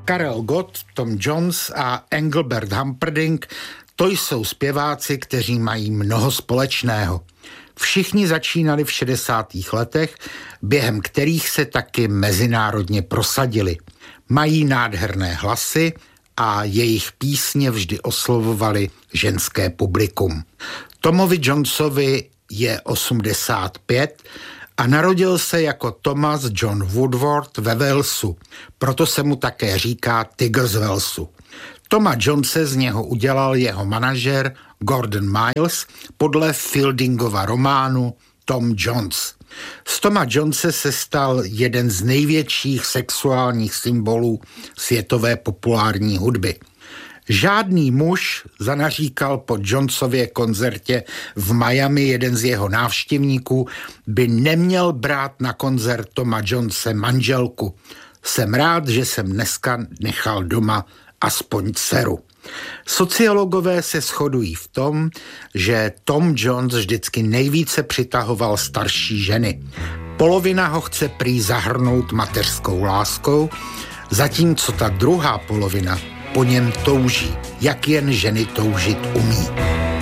Karel Gott, Tom Jones a Engelbert Humperdinck, to jsou zpěváci, kteří mají mnoho společného. Všichni začínali v 60. letech, během kterých se taky mezinárodně prosadili. Mají nádherné hlasy a jejich písně vždy oslovovaly ženské publikum. Tomovi Jonesovi je 85 a narodil se jako Thomas John Woodward ve Walesu, proto se mu také říká Tygr z Walesu. Toma Jonese z něho udělal jeho manažer Gordon Miles podle Fieldingova románu Tom Jones. Z Toma Jonese se stal jeden z největších sexuálních symbolů světové populární hudby. Žádný muž, zanaříkal po Jonesově koncertě v Miami jeden z jeho návštěvníků, by neměl brát na koncert Toma Jonese manželku. Jsem rád, že jsem dneska nechal doma aspoň dceru. Sociologové se shodují v tom, že Tom Jones vždycky nejvíce přitahoval starší ženy. Polovina ho chce prý zahrnout mateřskou láskou, zatímco ta druhá polovina po něm touží, jak jen ženy toužit umí.